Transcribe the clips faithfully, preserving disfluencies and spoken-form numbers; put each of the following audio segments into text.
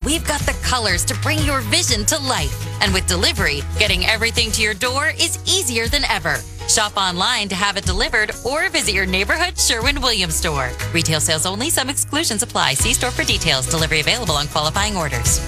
we've got the colors to bring your vision to life. And with delivery, getting everything to your door is easier than ever. Shop online to have it delivered or visit your neighborhood Sherwin-Williams store. Retail sales only. Some exclusions apply. See store for details. Delivery available on qualifying orders.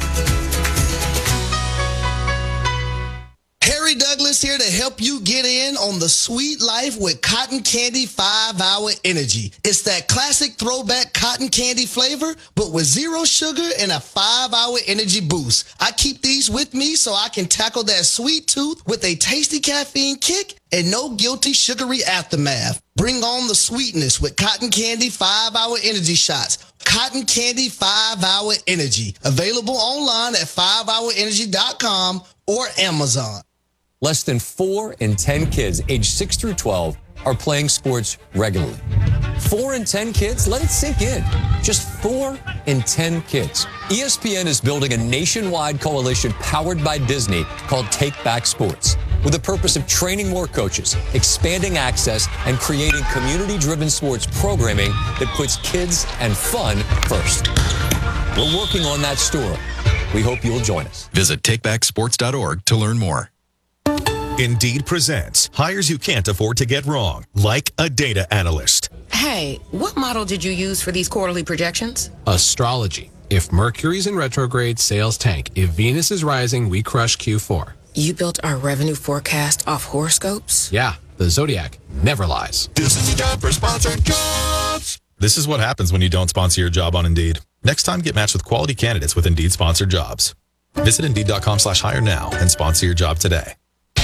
Harry Douglas here to help you get in on the sweet life with Cotton Candy five hour Energy. It's that classic throwback cotton candy flavor, but with zero sugar and a five hour energy boost. I keep these with me so I can tackle that sweet tooth with a tasty caffeine kick and no guilty sugary aftermath. Bring on the sweetness with Cotton Candy five hour Energy shots. Cotton Candy five hour Energy. Available online at five hour energy dot com or Amazon. Less than four in ten kids aged six through twelve are playing sports regularly. Four in ten kids? Let it sink in. Just four in ten kids. E S P N is building a nationwide coalition powered by Disney called Take Back Sports, with the purpose of training more coaches, expanding access, and creating community-driven sports programming that puts kids and fun first. We're working on that story. We hope you'll join us. Visit take back sports dot org to learn more. Indeed presents hires you can't afford to get wrong, like a data analyst. Hey, what model did you use for these quarterly projections? Astrology. If Mercury's in retrograde, sales tank. If Venus is rising, we crush Q four. You built our revenue forecast off horoscopes? Yeah, the Zodiac never lies. This is the job for sponsored jobs. This is what happens when you don't sponsor your job on Indeed. Next time, get matched with quality candidates with Indeed sponsored jobs. Visit Indeed.com slash hire now and sponsor your job today.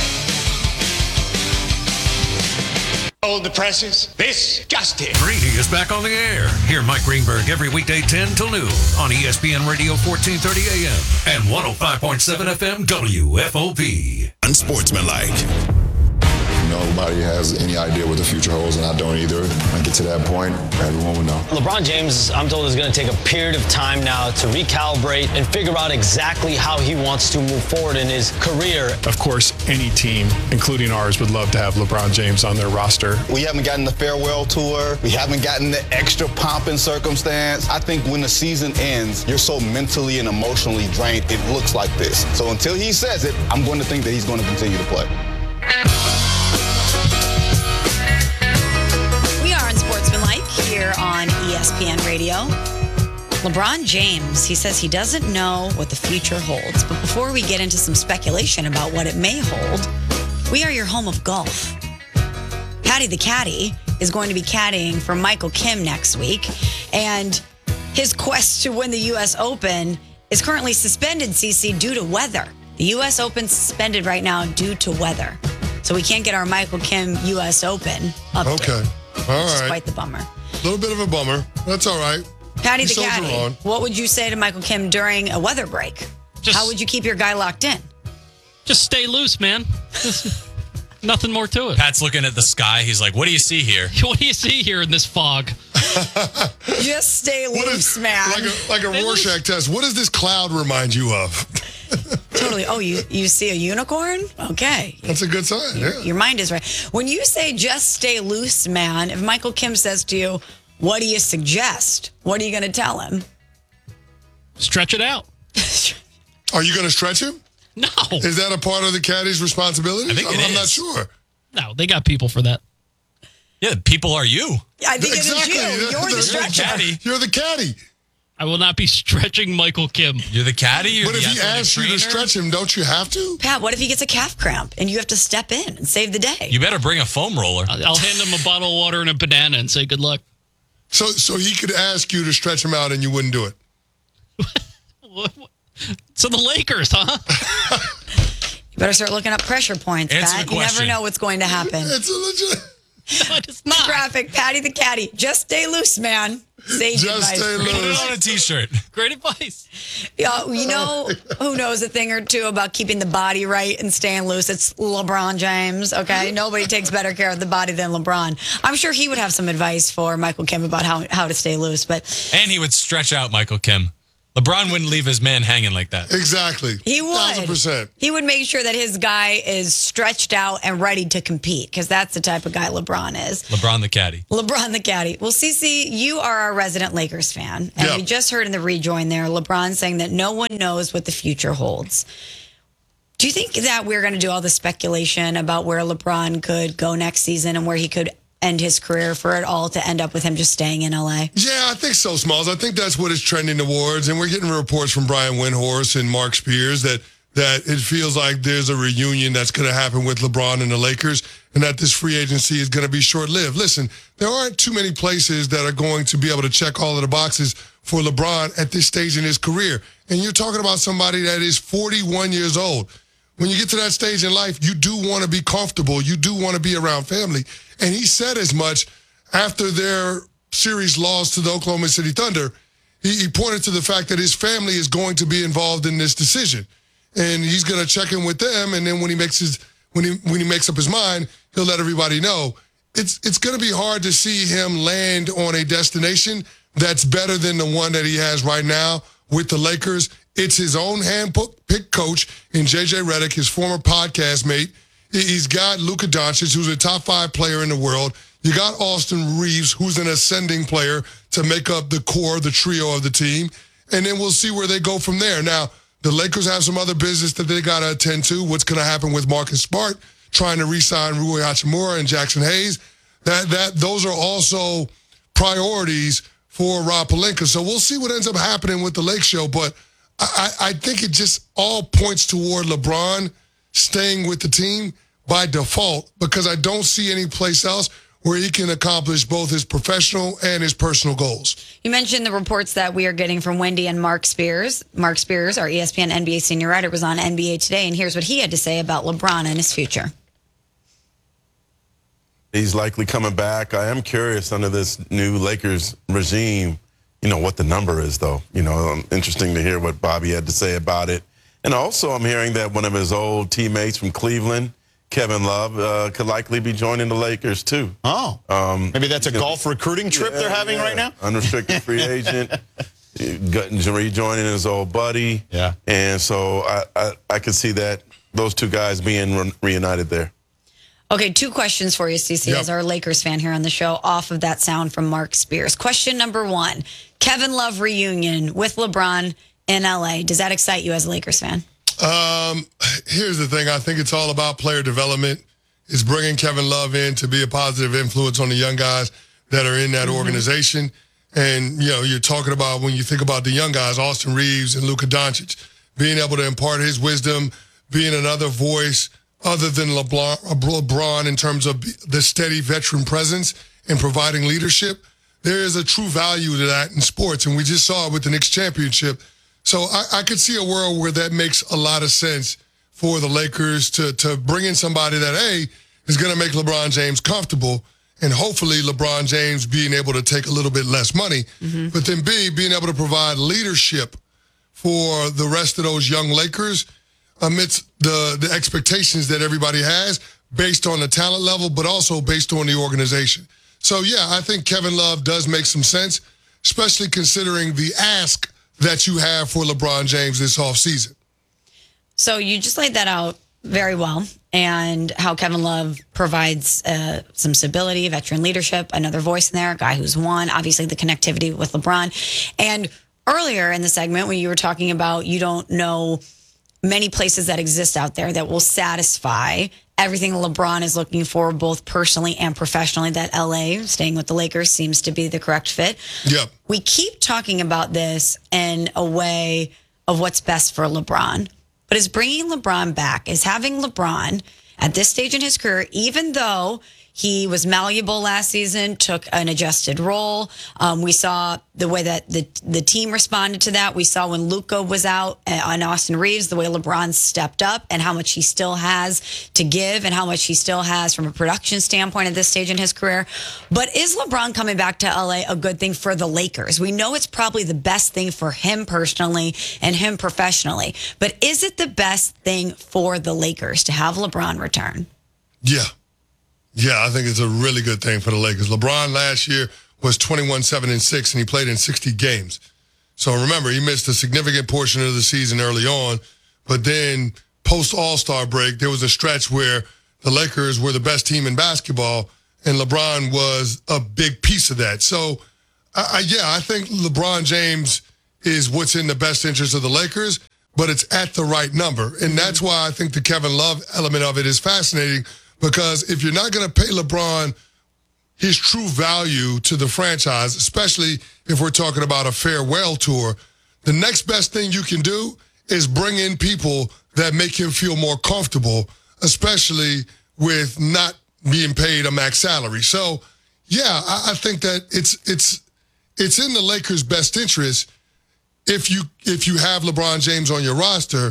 Hold the presses. This just in. Greeny is back on the air. Hear Mike Greenberg every weekday ten till noon on E S P N Radio fourteen thirty A M and one oh five point seven F M W F O P. Unsportsmanlike. Nobody has any idea what the future holds, and I don't either. When I get to that point, everyone will know. LeBron James, I'm told, is going to take a period of time now to recalibrate and figure out exactly how he wants to move forward in his career. Of course, any team, including ours, would love to have LeBron James on their roster. We haven't gotten the farewell tour. We haven't gotten the extra pomp and circumstance. I think when the season ends, you're so mentally and emotionally drained, it looks like this. So until he says it, I'm going to think that he's going to continue to play. Sportsmanlike here on E S P N Radio. LeBron James, he says he doesn't know what the future holds. But before we get into some speculation about what it may hold, we are your home of golf. Patty the Caddy is going to be caddying for Michael Kim next week. And his quest to win the U S Open is currently suspended, Cece, due to weather. The U S Open suspended right now due to weather. So we can't get our Michael Kim U S Open update. Okay. All right. Which is quite the bummer. A little bit of a bummer. That's all right. Patty the the Caddy, what would you say to Michael Kim during a weather break? Just, How would you keep your guy locked in? Just stay loose, man. Just, nothing more to it. Pat's looking at the sky. He's like, what do you see here? What do you see here in this fog? Just stay loose, is, man. Like a, like a Rorschach test. What does this cloud remind you of? Totally. Oh, you, you see a unicorn? Okay. That's a good sign, Your, yeah. your mind is right. When you say just stay loose, man, if Michael Kim says to you, what do you suggest? What are you going to tell him? Stretch it out. Are you going to stretch him? No. Is that a part of the caddy's responsibility? I think it I'm, I'm is. not sure. No, they got people for that. Yeah, people are you. I think exactly. it is you. You're the, the stretcher. Caddy. You're the caddy. I will not be stretching Michael Kim. You're the caddy? You're but the if he asks you to stretch him, don't you have to? Pat, what if he gets a calf cramp and you have to step in and save the day? You better bring a foam roller. I'll, I'll hand him a bottle of water and a banana and say good luck. So so he could ask you to stretch him out and you wouldn't do it? So the Lakers, huh? You better start looking up pressure points, Answer Pat. the You never question. know what's going to happen. It's a legit... No, it is not. Graphic, Patty the Caddy. Just stay loose, man. Sage Just advice. stay Put it loose. on a t-shirt. Great advice. Yeah, you know who knows a thing or two about keeping the body right and staying loose? It's LeBron James, okay? Nobody takes better care of the body than LeBron. I'm sure he would have some advice for Michael Kim about how, how to stay loose, but... And he would stretch out Michael Kim. LeBron wouldn't leave his man hanging like that. Exactly. He would. Thousand percent. He would make sure that his guy is stretched out and ready to compete because that's the type of guy LeBron is. LeBron the caddy. LeBron the caddy. Well, Cece, you are our resident Lakers fan. And Yep. we just heard in the rejoin there, LeBron saying that no one knows what the future holds. Do you think that we're going to do all the speculation about where LeBron could go next season and where he could end his career for it all to end up with him just staying in L A? Yeah, I think so, Smalls. I think that's what it's trending towards. And we're getting reports from Brian Windhorst and Mark Spears that that it feels like there's a reunion that's going to happen with LeBron and the Lakers and that this free agency is going to be short-lived. Listen, there aren't too many places that are going to be able to check all of the boxes for LeBron at this stage in his career. And you're talking about somebody that is forty-one years old. When you get to that stage in life, you do want to be comfortable. You do want to be around family. And he said as much after their series loss to the Oklahoma City Thunder. He, he pointed to the fact that his family is going to be involved in this decision. And he's going to check in with them. And then when he makes his when he when he makes up his mind, he'll let everybody know. It's it's going to be hard to see him land on a destination that's better than the one that he has right now with the Lakers. It's his own hand-picked coach in J J Redick, his former podcast mate. He's got Luka Doncic, who's a top five player in the world. You got Austin Reeves, who's an ascending player to make up the core, the trio of the team. And then we'll see where they go from there. Now, the Lakers have some other business that they got to attend to. What's going to happen with Marcus Smart, trying to re-sign Rui Hachimura and Jackson Hayes. That that Those are also priorities for Rob Pelinka. So we'll see what ends up happening with the Lake Show. But I, I think it just all points toward LeBron staying with the team by default because I don't see any place else where he can accomplish both his professional and his personal goals. You mentioned the reports that we are getting from Wendy and Mark Spears. Mark Spears, our E S P N N B A senior writer, was on N B A Today, and here's what he had to say about LeBron and his future. He's likely coming back. I am curious under this new Lakers regime, you know, what the number is, though. You know, um, interesting to hear what Bobby had to say about it. And also I'm hearing that one of his old teammates from Cleveland, Kevin Love, uh, could likely be joining the Lakers, too. Oh. Um, Maybe that's a golf recruiting trip yeah, they're having yeah. right now? Unrestricted free agent. Rejoining his old buddy. Yeah. And so I, I, I could see that, those two guys being re- reunited there. Okay, two questions for you, Cece, Yep. as our Lakers fan here on the show, off of that sound from Mark Spears. Question number one, Kevin Love reunion with LeBron in L A. Does that excite you as a Lakers fan? Um, here's the thing. I think it's all about player development. It's bringing Kevin Love in to be a positive influence on the young guys that are in that mm-hmm. organization. And, you know, you're talking about when you think about the young guys, Austin Reeves and Luka Doncic, being able to impart his wisdom, being another voice other than LeBron, LeBron in terms of the steady veteran presence and providing leadership. There is a true value to that in sports, and we just saw it with the Knicks championship. So I, I could see a world where that makes a lot of sense for the Lakers to, to bring in somebody that, A, is going to make LeBron James comfortable, and hopefully LeBron James being able to take a little bit less money, mm-hmm. but then B, being able to provide leadership for the rest of those young Lakers amidst the, the expectations that everybody has based on the talent level, but also based on the organization. So, yeah, I think Kevin Love does make some sense, especially considering the ask that you have for LeBron James this offseason. So you just laid that out very well, and how Kevin Love provides uh, some stability, veteran leadership, another voice in there, a guy who's won, obviously the connectivity with LeBron. And earlier in the segment when you were talking about you don't know many places that exist out there that will satisfy everything LeBron is looking for, both personally and professionally, that L A, staying with the Lakers, seems to be the correct fit. Yep. We keep talking about this in a way of what's best for LeBron. But is bringing LeBron back, is having LeBron at this stage in his career, even though he was malleable last season, took an adjusted role. Um, we saw the way that the the team responded to that. We saw when Luka was out on Austin Reeves, the way LeBron stepped up and how much he still has to give and how much he still has from a production standpoint at this stage in his career. But is LeBron coming back to L A a good thing for the Lakers? We know it's probably the best thing for him personally and him professionally. But is it the best thing for the Lakers to have LeBron return? Yeah. Yeah, I think it's a really good thing for the Lakers. LeBron last year was twenty-one, seven, and six, and he played in sixty games. So remember, he missed a significant portion of the season early on, but then post All-Star break, there was a stretch where the Lakers were the best team in basketball, and LeBron was a big piece of that. So, I, I, yeah, I think LeBron James is what's in the best interest of the Lakers, but it's at the right number. And that's why I think the Kevin Love element of it is fascinating, because if you're not going to pay LeBron his true value to the franchise, especially if we're talking about a farewell tour, the next best thing you can do is bring in people that make him feel more comfortable, especially with not being paid a max salary. So, yeah, I, I think that it's it's it's in the Lakers' best interest if you if you have LeBron James on your roster,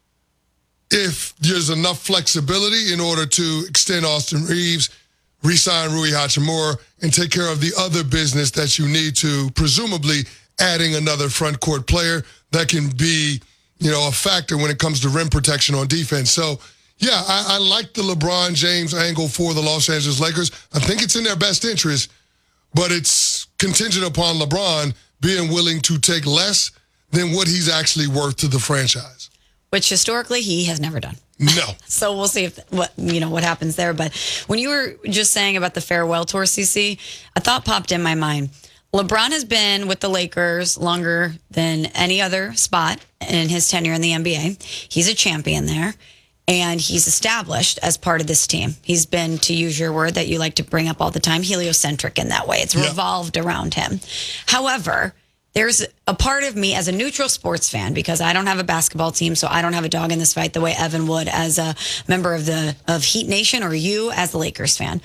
if there's enough flexibility in order to extend Austin Reeves, re-sign Rui Hachimura, and take care of the other business that you need to, presumably adding another front court player that can be, you know, a factor when it comes to rim protection on defense. So, yeah, I, I like the LeBron James angle for the Los Angeles Lakers. I think it's in their best interest, but it's contingent upon LeBron being willing to take less than what he's actually worth to the franchise. Which historically he has never done. No. So we'll see if what you know what happens there. But when you were just saying about the farewell tour, C C, a thought popped in my mind. LeBron has been with the Lakers longer than any other spot in his tenure in the N B A. He's a champion there, and he's established as part of this team. He's been, to use your word that you like to bring up all the time, heliocentric in that way. It's Yeah. revolved around him. However, there's a part of me as a neutral sports fan, because I don't have a basketball team, so I don't have a dog in this fight the way Evan would as a member of the of Heat Nation, or you as a Lakers fan.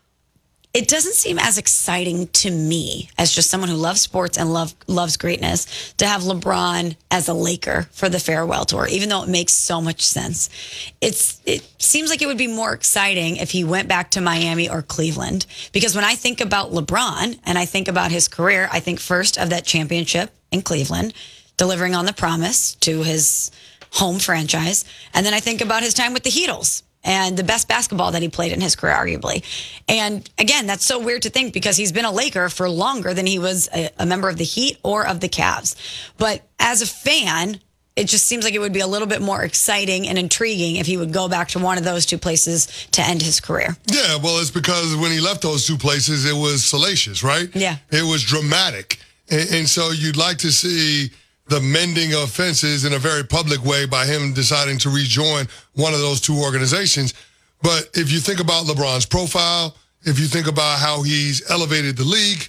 It doesn't seem as exciting to me as just someone who loves sports and love loves greatness to have LeBron as a Laker for the farewell tour, even though it makes so much sense. It's it seems like it would be more exciting if he went back to Miami or Cleveland, because when I think about LeBron and I think about his career, I think first of that championship in Cleveland, delivering on the promise to his home franchise, and then I think about his time with the Heatles and the best basketball that he played in his career, arguably. And again, that's so weird to think, because he's been a Laker for longer than he was a, a member of the Heat or of the Cavs. But as a fan, it just seems like it would be a little bit more exciting and intriguing if he would go back to one of those two places to end his career. Yeah, well, it's because when he left those two places, it was salacious, right? Yeah. It was dramatic. And, and so you'd like to see the mending of fences in a very public way by him deciding to rejoin one of those two organizations. But if you think about LeBron's profile, if you think about how he's elevated the league,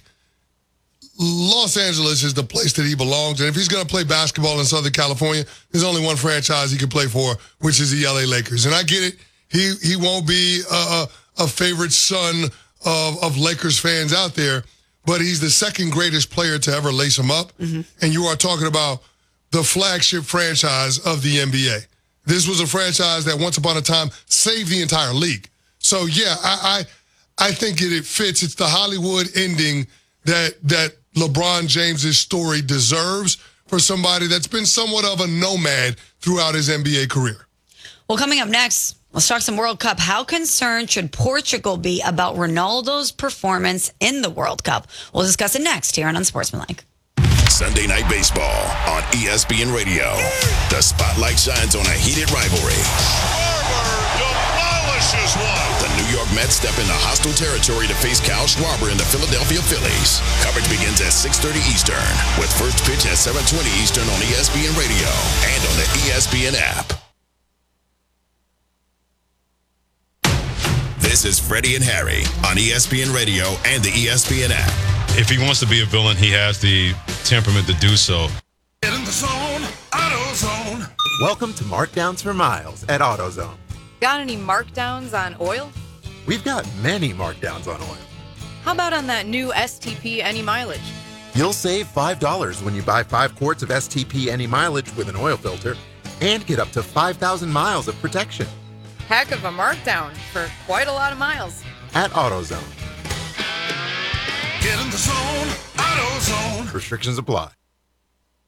Los Angeles is the place that he belongs. And if he's going to play basketball in Southern California, there's only one franchise he can play for, which is the L A Lakers. And I get it. He he won't be a, a, a favorite son of, of Lakers fans out there, but he's the second greatest player to ever lace him up. Mm-hmm. And you are talking about the flagship franchise of the N B A. This was a franchise that once upon a time saved the entire league. So, yeah, I I, I think it, it fits. It's the Hollywood ending that that LeBron James's story deserves for somebody that's been somewhat of a nomad throughout his N B A career. Well, coming up next, let's talk some World Cup. How concerned should Portugal be about Ronaldo's performance in the World Cup? We'll discuss it next here on Unsportsmanlike. Sunday Night Baseball on E S P N Radio. The spotlight shines on a heated rivalry. Demolishes one. The New York Mets step into hostile territory to face Kyle Schwarber and the Philadelphia Phillies. Coverage begins at six thirty Eastern, with first pitch at seven twenty Eastern on E S P N Radio and on the E S P N app. This is Freddie and Harry on E S P N Radio and the E S P N app. If he wants to be a villain, he has the temperament to do so. Get in the zone, AutoZone. Welcome to Markdowns for Miles at AutoZone. Got any markdowns on oil? We've got many markdowns on oil. How about on that new S T P Any Mileage? You'll save five dollars when you buy five quarts of S T P Any Mileage with an oil filter and get up to five thousand miles of protection. Heck of a markdown for quite a lot of miles. At AutoZone. Get in the zone, AutoZone. Restrictions apply.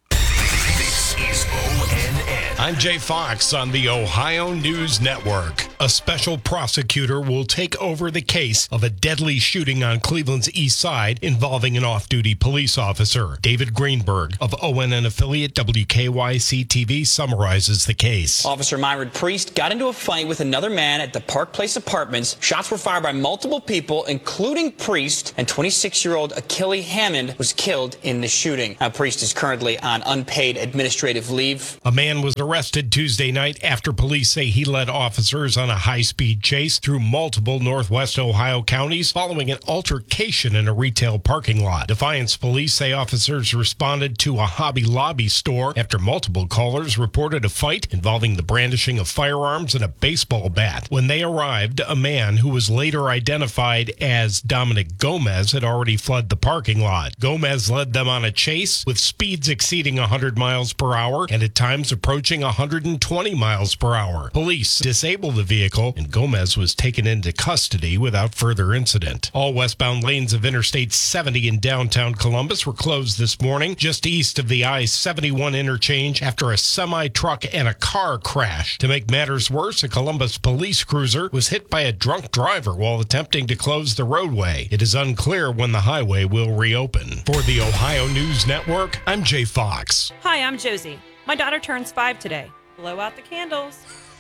This is O N N. I'm Jay Fox on the Ohio News Network. A special prosecutor will take over the case of a deadly shooting on Cleveland's east side involving an off-duty police officer. David Greenberg of O N N affiliate W K Y C T V summarizes the case. Officer Myron Priest got into a fight with another man at the Park Place Apartments. Shots were fired by multiple people, including Priest, and twenty-six-year-old Achille Hammond was killed in the shooting. Now, Priest is currently on unpaid administrative leave. A man was arrested Tuesday night after police say he led officers on a high-speed chase through multiple northwest Ohio counties following an altercation in a retail parking lot. Defiance police say officers responded to a Hobby Lobby store after multiple callers reported a fight involving the brandishing of firearms and a baseball bat. When they arrived, a man who was later identified as Dominic Gomez had already fled the parking lot. Gomez led them on a chase with speeds exceeding one hundred miles per hour and at times approaching one hundred twenty miles per hour. Police disabled the vehicle and Gomez was taken into custody without further incident. All westbound lanes of Interstate seventy in downtown Columbus were closed this morning just east of the I seventy-one interchange after a semi-truck and a car crash. To make matters worse, a Columbus police cruiser was hit by a drunk driver while attempting to close the roadway. It is unclear when the highway will reopen. For the Ohio News Network, I'm Jay Fox. Hi, I'm Josie. My daughter turns five today. Blow out the candles.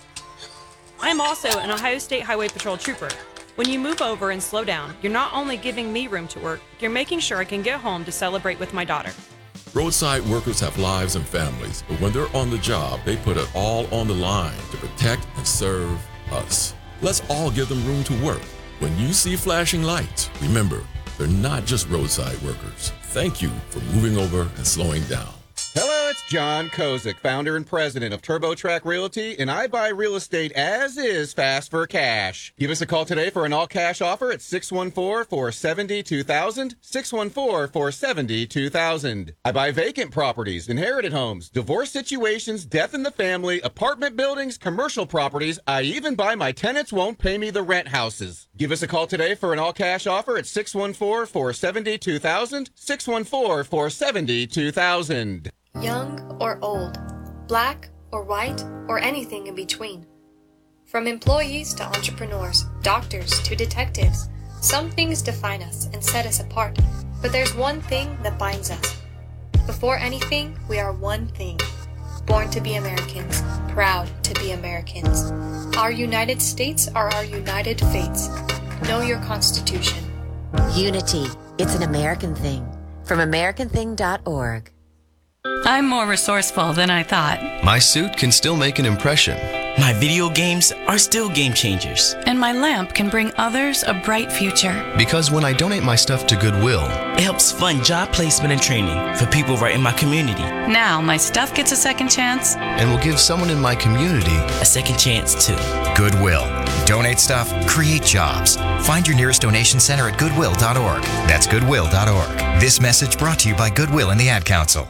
I'm also an Ohio State Highway Patrol trooper. When you move over and slow down, you're not only giving me room to work, you're making sure I can get home to celebrate with my daughter. Roadside workers have lives and families, but when they're on the job, they put it all on the line to protect and serve us. Let's all give them room to work. When you see flashing lights, remember, they're not just roadside workers. Thank you for moving over and slowing down. Hello, it's John Kozik, founder and president of TurboTrack Realty, and I buy real estate as is fast for cash. Give us a call today for an all-cash offer at six one four, four seven zero, two thousand, six one four, four seven zero, two thousand. I buy vacant properties, inherited homes, divorce situations, death in the family, apartment buildings, commercial properties. I even buy my tenants won't pay me the rent houses. Give us a call today for an all-cash offer at six one four, four seven zero, two thousand, six one four, four seven zero, two thousand. Young or old, black or white, or anything in between. From employees to entrepreneurs, doctors to detectives, some things define us and set us apart, but there's one thing that binds us. Before anything, we are one thing. Born to be Americans, proud to be Americans. Our United States are our united fates. Know your Constitution. Unity. It's an American thing. From American thing dot org. I'm more resourceful than I thought. My suit can still make an impression. My video games are still game changers. And my lamp can bring others a bright future. Because when I donate my stuff to Goodwill, it helps fund job placement and training for people right in my community. Now my stuff gets a second chance. And will give someone in my community a second chance too. Goodwill. Donate stuff, create jobs. Find your nearest donation center at goodwill dot org. That's goodwill dot org. This message brought to you by Goodwill and the Ad Council.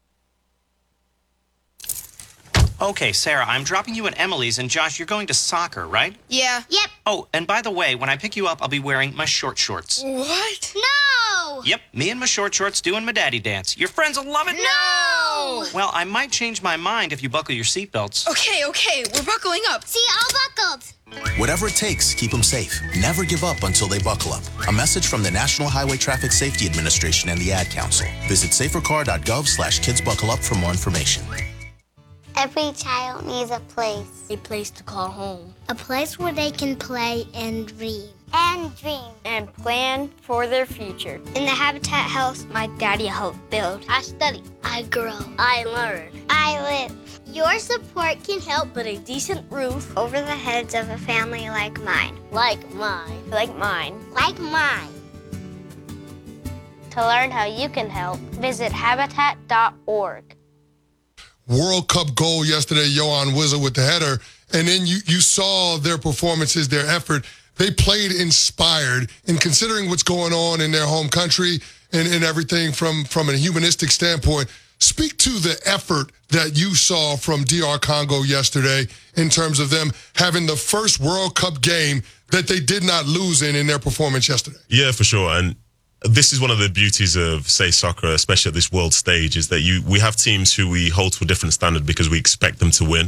Okay, Sarah, I'm dropping you at Emily's, and Josh, you're going to soccer, right? Yeah. Yep. Oh, and by the way, when I pick you up, I'll be wearing my short shorts. What? No! Yep, me and my short shorts doing my daddy dance. Your friends will love it. No! Well, I might change my mind if you buckle your seatbelts. Okay, okay, we're buckling up. See, all buckled. Whatever it takes, keep them safe. Never give up until they buckle up. A message from the National Highway Traffic Safety Administration and the Ad Council. Visit safercar dot gov slash kids buckle up for more information. Every child needs a place. A place to call home. A place where they can play and dream. And dream. And plan for their future. In the Habitat house, my daddy helped build. I study. I grow. I learn. I live. Your support can help put a decent roof over the heads of a family like mine. Like mine. Like mine. Like mine. To learn how you can help, visit habitat dot org. World Cup goal yesterday, Yohan Wissa with the header, and then you, you saw their performances, their effort. They played inspired, and considering what's going on in their home country and, and everything from, from a humanistic standpoint, speak to the effort that you saw from D R Congo yesterday in terms of them having the first World Cup game that they did not lose in in their performance yesterday. Yeah, for sure. And this is one of the beauties of, say, soccer, especially at this world stage, is that you we have teams who we hold to a different standard because we expect them to win. But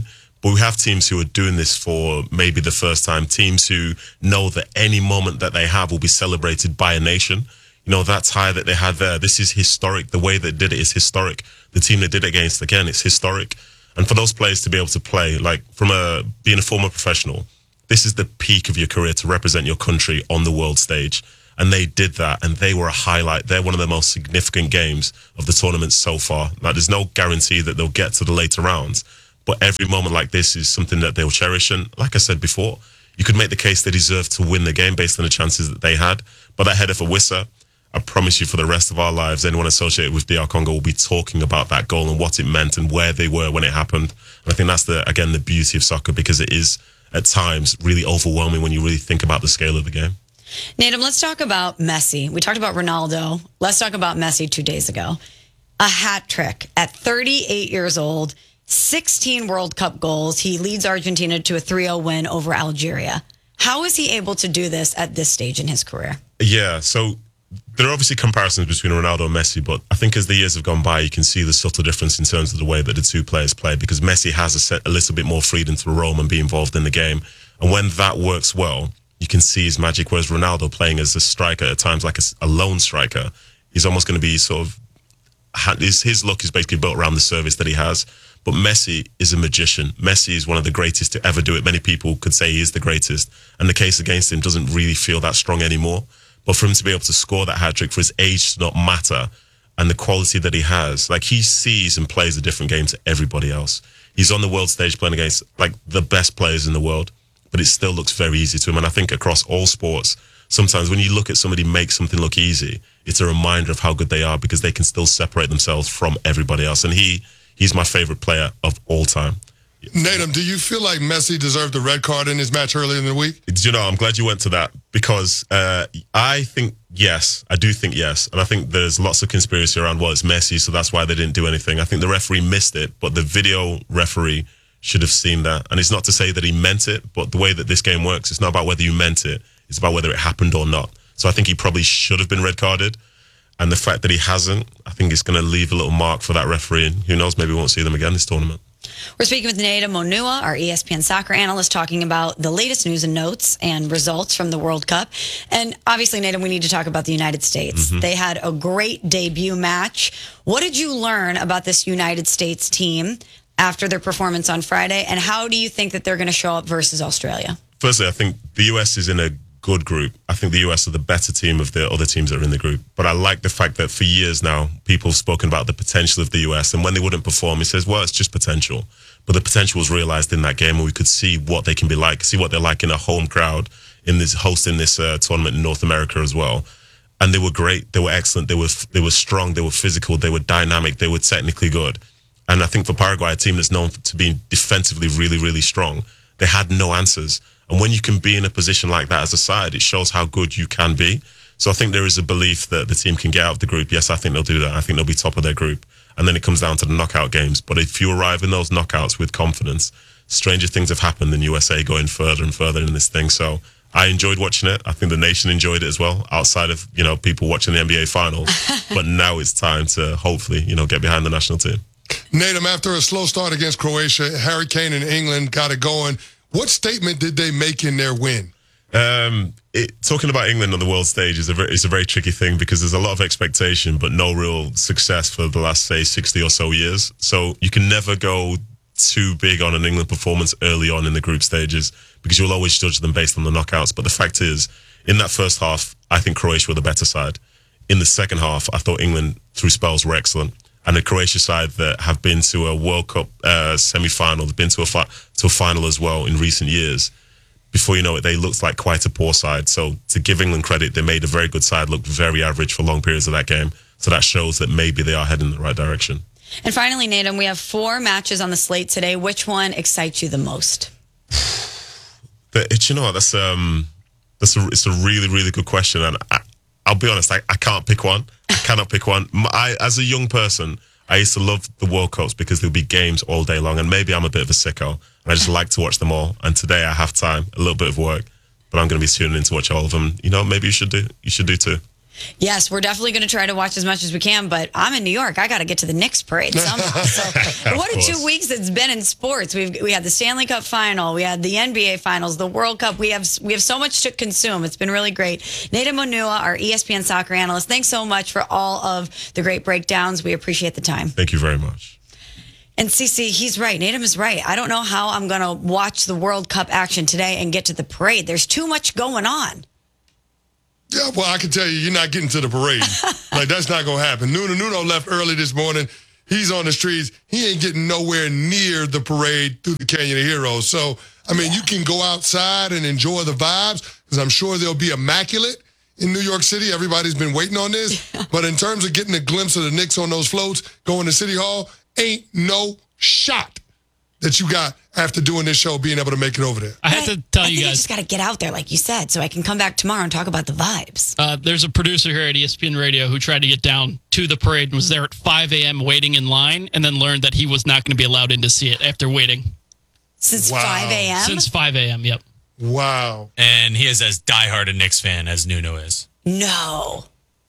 But we have teams who are doing this for maybe the first time, teams who know that any moment that they have will be celebrated by a nation. You know, that tie that they had there, this is historic. The way they did it is historic. The team they did it against, again, it's historic. And for those players to be able to play, like from a being a former professional, this is the peak of your career to represent your country on the world stage. And they did that, and they were a highlight. They're one of the most significant games of the tournament so far. Now, there's no guarantee that they'll get to the later rounds, but every moment like this is something that they'll cherish. And like I said before, you could make the case they deserve to win the game based on the chances that they had. But that header for Wissa, I promise you for the rest of our lives, anyone associated with D R Congo will be talking about that goal and what it meant and where they were when it happened. And I think that's, the again, the beauty of soccer, because it is, at times, really overwhelming when you really think about the scale of the game. Nadim, let's talk about Messi. We talked about Ronaldo. Let's talk about Messi two days ago. A hat trick at thirty-eight years old, sixteen World Cup goals. He leads Argentina to a three oh win over Algeria. How is he able to do this at this stage in his career? Yeah, so there are obviously comparisons between Ronaldo and Messi, but I think as the years have gone by, you can see the subtle difference in terms of the way that the two players play, because Messi has a, set, a little bit more freedom to roam and be involved in the game. And when that works well, you can see his magic, whereas Ronaldo playing as a striker at times, like a, a lone striker, he's almost going to be sort of, his, his look is basically built around the service that he has. But Messi is a magician. Messi is one of the greatest to ever do it. Many people could say he is the greatest, and the case against him doesn't really feel that strong anymore. But for him to be able to score that hat-trick, for his age to not matter, and the quality that he has, like, he sees and plays a different game to everybody else. He's on the world stage playing against, like, the best players in the world, but it still looks very easy to him. And I think across all sports, sometimes when you look at somebody make something look easy, it's a reminder of how good they are, because they can still separate themselves from everybody else. And he he's my favorite player of all time. Nadim, do you feel like Messi deserved a red card in his match earlier in the week? Do you know, I'm glad you went to that, because uh, I think yes, I do think yes. And I think there's lots of conspiracy around, well, it's Messi, so that's why they didn't do anything. I think the referee missed it, but the video referee should have seen that. And it's not to say that he meant it, but the way that this game works, it's not about whether you meant it, it's about whether it happened or not. So I think he probably should have been red carded. And the fact that he hasn't, I think it's going to leave a little mark for that referee. And who knows, maybe we won't see them again this tournament. We're speaking with Nadim Onua, our E S P N soccer analyst, talking about the latest news and notes and results from the World Cup. And obviously, Nadim, we need to talk about the United States. Mm-hmm. They had a great debut match. What did you learn about this United States team after their performance on Friday? And how do you think that they're going to show up versus Australia? Firstly, I think the U S is in a good group. I think the U S are the better team of the other teams that are in the group. But I like the fact that for years now, people have spoken about the potential of the U S. And when they wouldn't perform, it says, well, it's just potential. But the potential was realized in that game, and we could see what they can be like, see what they're like in a home crowd, in this hosting this uh, tournament in North America as well. And they were great. They were excellent. They were they were strong. They were physical. They were dynamic. They were technically good. And I think for Paraguay, a team that's known to be defensively really, really strong, they had no answers. And when you can be in a position like that as a side, it shows how good you can be. So I think there is a belief that the team can get out of the group. Yes, I think they'll do that. I think they'll be top of their group. And then it comes down to the knockout games. But if you arrive in those knockouts with confidence, stranger things have happened than U S A going further and further in this thing. So I enjoyed watching it. I think the nation enjoyed it as well, outside of, you know, people watching the N B A finals. But now it's time to hopefully, you know, get behind the national team. Nadim, after a slow start against Croatia, Harry Kane and England got it going. What statement did they make in their win? Um, it, talking about England on the world stage is a very, is a very tricky thing, because there's a lot of expectation, but no real success for the last, say, sixty or so years. So you can never go too big on an England performance early on in the group stages, because you'll always judge them based on the knockouts. But the fact is, in that first half, I think Croatia were the better side. In the second half, I thought England, through spells, were excellent. And the Croatia side that have been to a World Cup uh, semi-final, they've been to a, fi- to a final as well in recent years. Before you know it, they looked like quite a poor side. So to give England credit, they made a very good side look very average for long periods of that game. So that shows that maybe they are heading in the right direction. And finally, Nadim, we have four matches on the slate today. Which one excites you the most? the, it, you know, that's um, that's a, it's a really, really good question. And I, I'll be honest, I, I can't pick one. I cannot pick one. I, as a young person, I used to love the World Cups because there'll be games all day long, and maybe I'm a bit of a sicko, and I just like to watch them all. And today I have time, a little bit of work, but I'm going to be tuning in to watch all of them. You know, maybe you should do. You should do too. Yes, we're definitely going to try to watch as much as we can, but I'm in New York. I got to get to the Knicks parade somehow. So, what a two weeks it's been in sports. We've we had the Stanley Cup final, we had the N B A finals, the World Cup. We have we have so much to consume. It's been really great. Neda Monua, our E S P N soccer analyst, thanks so much for all of the great breakdowns. We appreciate the time. Thank you very much. And Cece, he's right. Nadim is right. I don't know how I'm going to watch the World Cup action today and get to the parade. There's too much going on. Yeah, well, I can tell you, you're not getting to the parade. Like, that's not going to happen. Nuno Nuno left early this morning. He's on the streets. He ain't getting nowhere near the parade through the Canyon of Heroes. So, I mean, you can go outside and enjoy the vibes, because I'm sure they'll be immaculate in New York City. Everybody's been waiting on this. But in terms of getting a glimpse of the Knicks on those floats going to City Hall, ain't no shot that you got after doing this show being able to make it over there. I have to tell I you think guys. I just got to get out there, like you said, so I can come back tomorrow and talk about the vibes. Uh, there's a producer here at E S P N Radio who tried to get down to the parade and was there at five a.m. waiting in line, and then learned that he was not going to be allowed in to see it after waiting. Since Wow. five a.m.? Since five a.m., yep. Wow. And he is as diehard a Knicks fan as Nuno is. No.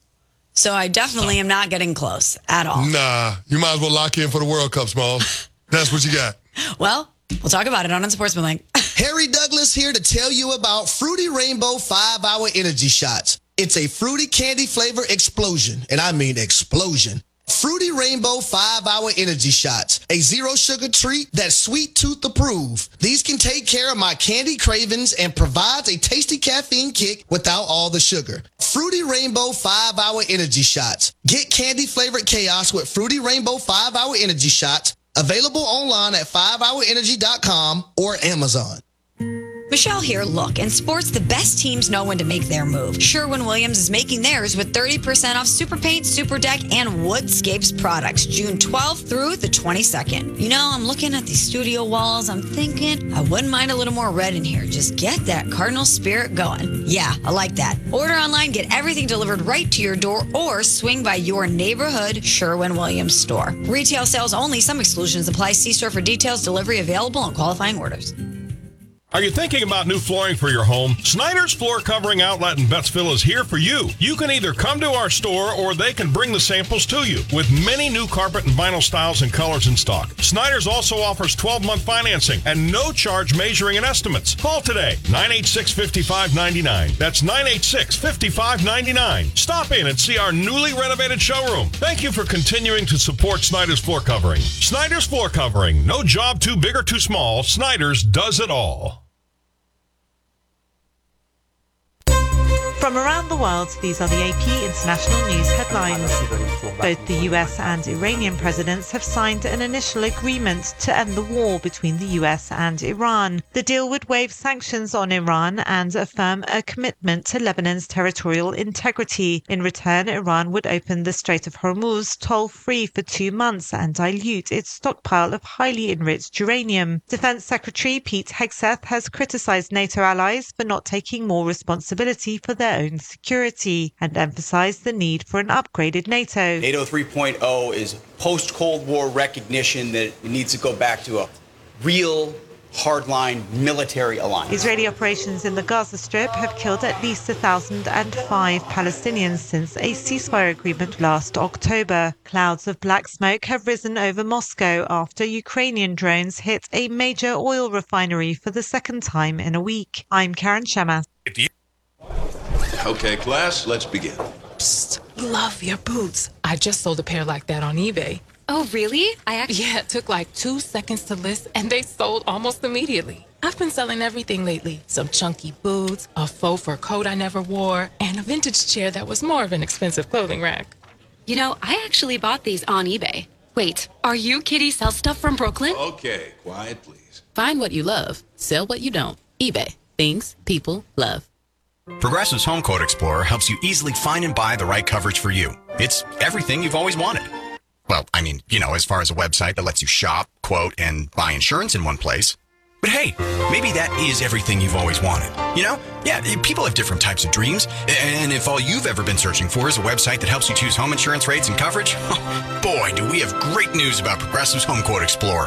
So I definitely am not getting close at all. Nah, you might as well lock in for the World Cup, Smalls. That's what you got. Well, we'll talk about it on Unsportsmanlike. Harry Douglas here to tell you about Fruity Rainbow five hour Energy Shots. It's a fruity candy flavor explosion, and I mean explosion. Fruity Rainbow five hour Energy Shots, a zero sugar treat that's sweet tooth approved. These can take care of my candy cravings and provides a tasty caffeine kick without all the sugar. Fruity Rainbow five hour Energy Shots. Get candy flavored chaos with Fruity Rainbow five hour Energy Shots. Available online at five hour energy dot com or Amazon. Michelle here. Look, in sports, the best teams know when to make their move. Sherwin-Williams is making theirs with thirty percent off Super Paint, Super Deck, and Woodscapes products June twelfth through the twenty-second. You know, I'm looking at these studio walls. I'm thinking I wouldn't mind a little more red in here. Just get that Cardinal spirit going. Yeah, I like that. Order online, get everything delivered right to your door, or swing by your neighborhood Sherwin-Williams store. Retail sales only. Some exclusions apply. See store for details. Delivery available on qualifying orders. Are you thinking about new flooring for your home? Snyder's Floor Covering Outlet in Bettsville is here for you. You can either come to our store or they can bring the samples to you. With many new carpet and vinyl styles and colors in stock, Snyder's also offers twelve month financing and no charge measuring and estimates. Call today, nine eight six, five five nine nine. That's nine eight six, five five nine nine. Stop in and see our newly renovated showroom. Thank you for continuing to support Snyder's Floor Covering. Snyder's Floor Covering. No job too big or too small. Snyder's does it all. From around the world, these are the A P International News headlines. Both the U S and Iranian presidents have signed an initial agreement to end the war between the U S and Iran. The deal would waive sanctions on Iran and affirm a commitment to Lebanon's territorial integrity. In return, Iran would open the Strait of Hormuz toll-free for two months and dilute its stockpile of highly enriched uranium. Defense Secretary Pete Hegseth has criticized NATO allies for not taking more responsibility for their own security and emphasized the need for an upgraded NATO. NATO three point oh is post-Cold War recognition that it needs to go back to a real hardline military alliance. Israeli operations in the Gaza Strip have killed at least one thousand five Palestinians since a ceasefire agreement last October. Clouds of black smoke have risen over Moscow after Ukrainian drones hit a major oil refinery for the second time in a week. I'm Karen Shemas. Okay, class, let's begin. Psst, love your boots. I just sold a pair like that on eBay. Oh, really? I actually... Yeah, it took like two seconds to list, and they sold almost immediately. I've been selling everything lately. Some chunky boots, a faux fur coat I never wore, and a vintage chair that was more of an expensive clothing rack. You know, I actually bought these on eBay. Wait, are you Kitty Sell Stuff from Brooklyn? Okay, quiet, please. Find what you love. Sell what you don't. eBay. Things people love. Progressive's Home Quote Explorer helps you easily find and buy the right coverage for you. It's everything you've always wanted. Well, I mean, you know, as far as a website that lets you shop, quote, and buy insurance in one place. But hey, maybe that is everything you've always wanted. You know? Yeah, people have different types of dreams. And if all you've ever been searching for is a website that helps you choose home insurance rates and coverage, boy, do we have great news about Progressive's Home Quote Explorer.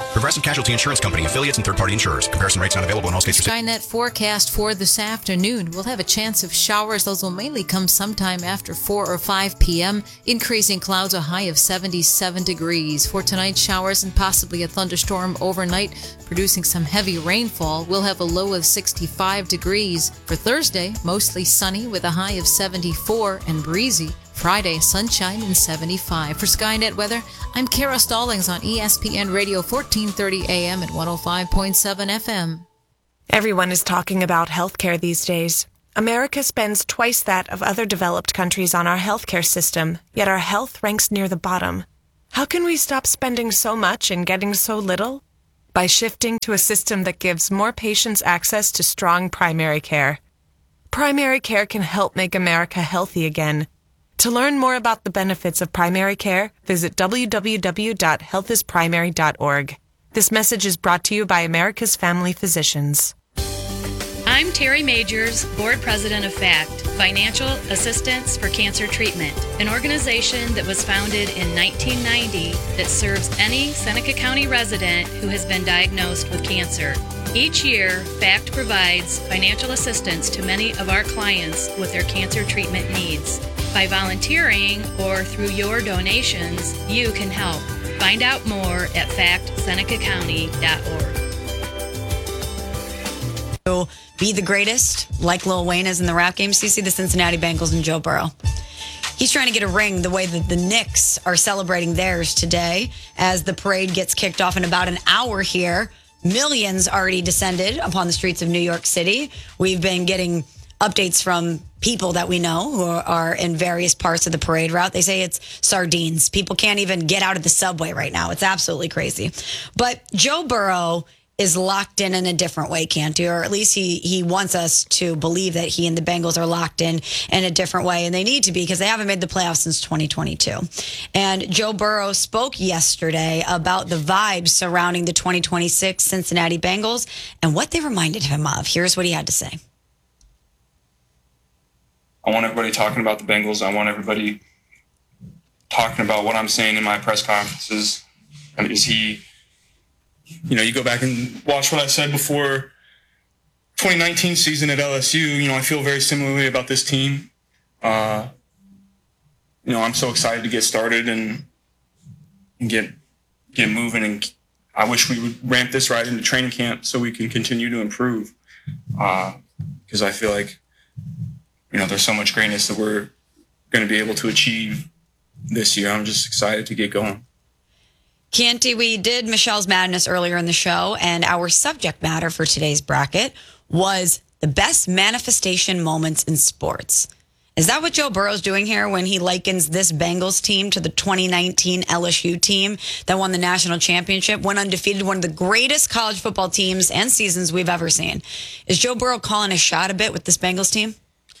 Progressive Casualty Insurance Company, affiliates, and third-party insurers. Comparison rates not available in all states. Skynet forecast for this afternoon. We'll have a chance of showers. Those will mainly come sometime after four or five p.m. Increasing clouds, a high of seventy-seven degrees. For tonight, showers and possibly a thunderstorm overnight, producing some heavy rainfall. We'll have a low of sixty-five degrees. For Thursday, mostly sunny with a high of seventy-four and breezy. Friday, sunshine and seventy-five. For Skynet Weather, I'm Kara Stallings on E S P N Radio, fourteen thirty A M and one oh five point seven F M. Everyone is talking about healthcare these days. America spends twice that of other developed countries on our healthcare system, yet our health ranks near the bottom. How can we stop spending so much and getting so little? By shifting to a system that gives more patients access to strong primary care. Primary care can help make America healthy again. To learn more about the benefits of primary care, visit w w w dot health is primary dot org. This message is brought to you by America's Family Physicians. I'm Terry Majors, Board President of FACT, Financial Assistance for Cancer Treatment, an organization that was founded in nineteen ninety that serves any Seneca County resident who has been diagnosed with cancer. Each year, FACT provides financial assistance to many of our clients with their cancer treatment needs. By volunteering or through your donations, you can help. Find out more at fact seneca county dot org. Be the greatest, like Lil Wayne is in the rap game. So you see the Cincinnati Bengals and Joe Burrow. He's trying to get a ring the way that the Knicks are celebrating theirs today as the parade gets kicked off in about an hour here. Millions already descended upon the streets of New York City. We've been getting updates from people that we know who are in various parts of the parade route. They say it's sardines. People can't even get out of the subway right now. It's absolutely crazy. But Joe Burrow is locked in in a different way, can't he? Or at least he he wants us to believe that he and the Bengals are locked in in a different way. And they need to be because they haven't made the playoffs since twenty twenty-two. And Joe Burrow spoke yesterday about the vibes surrounding the twenty twenty-six Cincinnati Bengals and what they reminded him of. Here's what he had to say. I want everybody talking about the Bengals. I want everybody talking about what I'm saying in my press conferences. And is he, you know, you go back and watch what I said before twenty nineteen season at L S U. You know, I feel very similarly about this team. Uh, you know, I'm so excited to get started and, and get get moving. And I wish we would ramp this right into training camp so we can continue to improve. Because uh, I feel like, you know, there's so much greatness that we're going to be able to achieve this year. I'm just excited to get going. Canty, we did Michelle's Madness earlier in the show, and our subject matter for today's bracket was the best manifestation moments in sports. Is that what Joe Burrow's doing here when he likens this Bengals team to the twenty nineteen L S U team that won the national championship, went undefeated, one of the greatest college football teams and seasons we've ever seen? Is Joe Burrow calling a shot a bit with this Bengals team?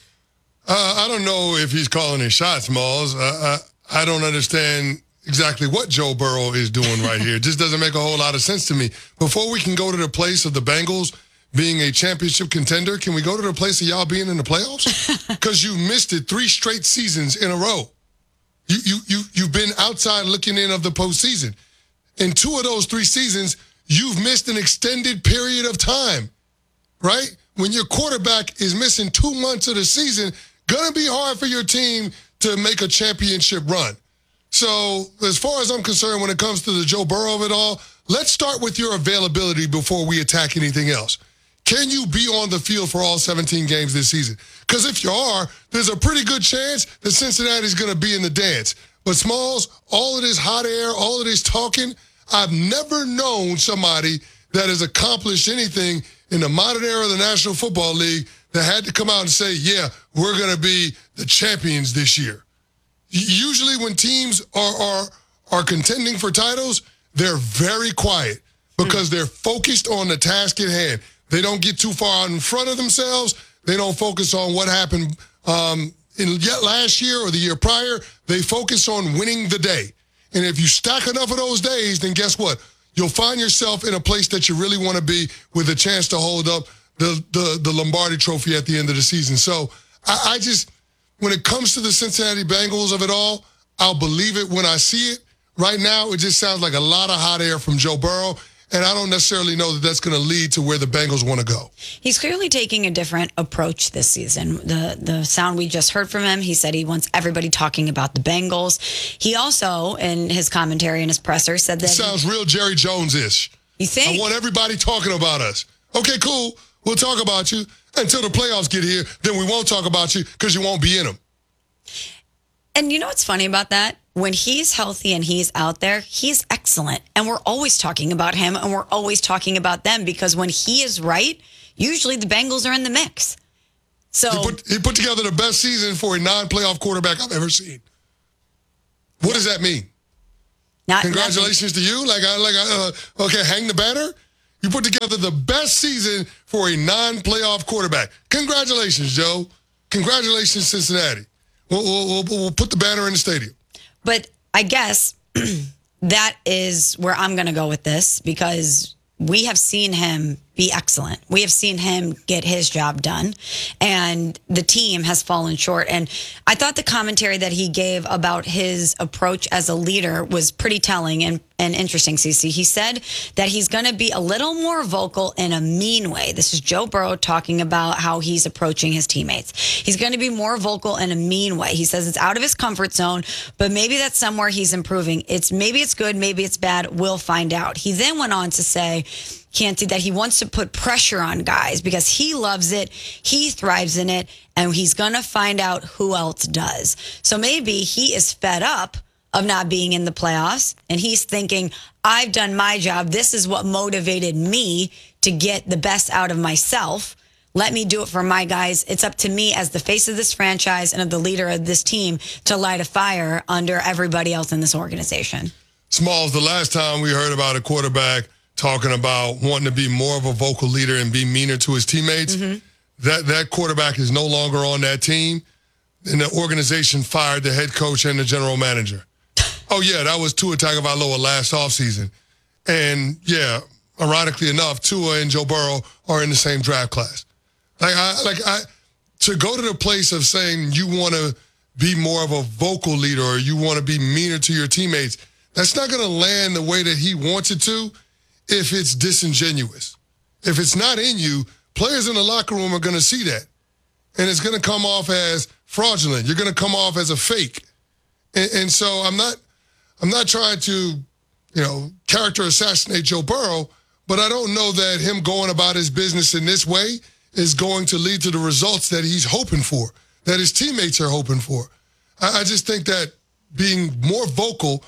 Uh, I don't know if he's calling his shots, Malls. Uh, I, I don't understand exactly what Joe Burrow is doing right here. It just doesn't make a whole lot of sense to me. Before we can go to the place of the Bengals being a championship contender, can we go to the place of y'all being in the playoffs? Because you missed it three straight seasons in a row. You, you, you, you've been outside looking in of the postseason. In two of those three seasons, you've missed an extended period of time, right? When your quarterback is missing two months of the season, gonna be hard for your team to make a championship run. So as far as I'm concerned, when it comes to the Joe Burrow of it all, let's start with your availability before we attack anything else. Can you be on the field for all seventeen games this season? Because if you are, there's a pretty good chance that Cincinnati's gonna be in the dance. But Smalls, all of this hot air, all of this talking, I've never known somebody that has accomplished anything in the modern era of the National Football League that had to come out and say, yeah, we're going to be the champions this year. Usually when teams are, are, are contending for titles, they're very quiet because they're focused on the task at hand. They don't get too far out in front of themselves. They don't focus on what happened um, in yet last year or the year prior. They focus on winning the day. And if you stack enough of those days, then guess what? You'll find yourself in a place that you really want to be with a chance to hold up the, the, the Lombardi Trophy at the end of the season. So I, I just, when it comes to the Cincinnati Bengals of it all, I'll believe it when I see it. Right now, it just sounds like a lot of hot air from Joe Burrow. and I don't necessarily know that that's going to lead to where the Bengals want to go. He's clearly taking a different approach this season. The the sound we just heard from him, he said he wants everybody talking about the Bengals. He also, in his commentary and his presser, said that... It sounds real Jerry Jones-ish. You think? I want everybody talking about us. Okay, cool. We'll talk about you until the playoffs get here. Then we won't talk about you because you won't be in them. And you know what's funny about that? When he's healthy and he's out there, he's excellent. And we're always talking about him and we're always talking about them because when he is right, usually the Bengals are in the mix. So he put, he put together the best season for a non-playoff quarterback I've ever seen. What yeah. does that mean? Not, Congratulations nothing. to you. Like, I, like, I, uh, okay, hang the banner. You put together the best season for a non-playoff quarterback. Congratulations, Joe. Congratulations, Cincinnati. We'll, we'll, we'll put the banner in the stadium. But I guess that is where I'm going to go with this because we have seen him be excellent. We have seen him get his job done, and the team has fallen short. And I thought the commentary that he gave about his approach as a leader was pretty telling and, and interesting, Cece. He said that he's going to be a little more vocal in a mean way. This is Joe Burrow talking about how he's approaching his teammates. He's going to be more vocal in a mean way. He says it's out of his comfort zone, but maybe that's somewhere he's improving. It's maybe it's good, maybe it's bad. We'll find out. He then went on to say, Canty, that he wants to put pressure on guys because he loves it, he thrives in it, and he's going to find out who else does. So maybe he is fed up of not being in the playoffs, and he's thinking, I've done my job. This is what motivated me to get the best out of myself. Let me do it for my guys. It's up to me as the face of this franchise and of the leader of this team to light a fire under everybody else in this organization. Smalls, the last time we heard about a quarterback talking about wanting to be more of a vocal leader and be meaner to his teammates, mm-hmm. that, that quarterback is no longer on that team, and the organization fired the head coach and the general manager. Oh, yeah, that was Tua Tagovailoa last offseason. And, yeah, ironically enough, Tua and Joe Burrow are in the same draft class. Like, I, like I, to go to the place of saying you want to be more of a vocal leader or you want to be meaner to your teammates, that's not going to land the way that he wants it to if it's disingenuous. If it's not in you, players in the locker room are going to see that. And it's going to come off as fraudulent. You're going to come off as a fake. And, and so I'm not I'm not trying to, you know, character assassinate Joe Burrow, but I don't know that him going about his business in this way is going to lead to the results that he's hoping for, that his teammates are hoping for. I, I just think that being more vocal